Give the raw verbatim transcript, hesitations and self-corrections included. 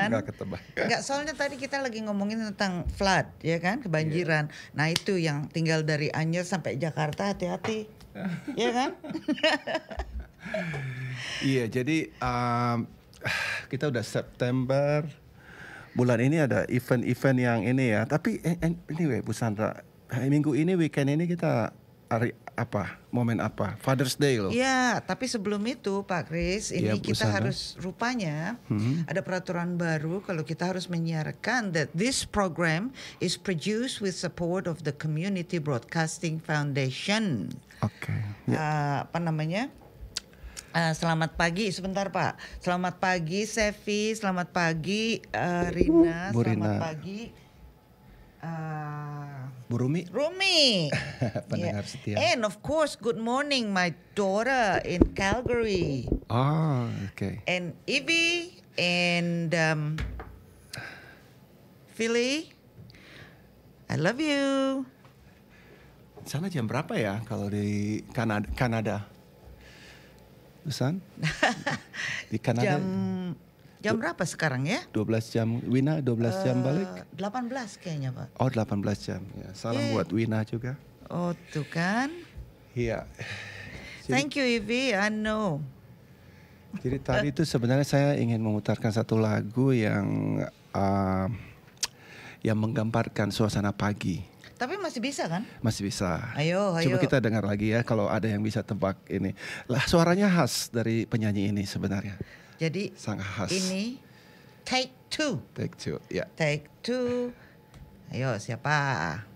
kan? Nggak ketebak. Nggak, soalnya tadi kita lagi ngomongin tentang flood, ya kan, kebanjiran. Yeah. Nah itu yang tinggal dari Anyer sampai Jakarta, hati-hati, ya kan? Iya, jadi um, kita udah September. Bulan ini ada event-event yang ini ya. Tapi anyway, Bu Sandra, minggu ini, weekend ini kita hari apa? Momen apa? Father's Day loh. Iya, tapi sebelum itu Pak Kris, ini Ya, kita harus rupanya hmm. ada peraturan baru kalau kita harus menyiarkan that this program is produced with support of the Community Broadcasting Foundation. Oke. Okay. Ya. Uh, apa namanya? Uh, selamat pagi, sebentar Pak. Selamat pagi Sevi, selamat pagi uh, Rina, Bu selamat Rina. pagi uh, Bu Rumi. Rumi. Pendengar yeah. setia. And of course, good morning my daughter in Calgary. Oh, okay. And Ivy and um, Philly, I love you. Sana jam berapa ya kalau di Kanada? Kanada? Busan? Di Kanada. Jam jam berapa sekarang ya? dua belas jam. Wina dua belas uh, jam balik? delapan belas kayaknya Pak. Oh delapan belas jam. Ya, salam yeah. buat Wina juga. Oh tuh kan. Iya. Thank you Ivy, I know. Jadi tadi itu sebenarnya saya ingin memutarkan satu lagu yang uh, yang menggambarkan suasana pagi. Tapi masih bisa kan? Masih bisa. Ayo, ayo. Coba kita dengar lagi ya kalau ada yang bisa tebak ini. Lah suaranya khas dari penyanyi ini sebenarnya. Jadi sangat khas. Ini take two. Take two, ya. Yeah. Take two. Ayo siapa?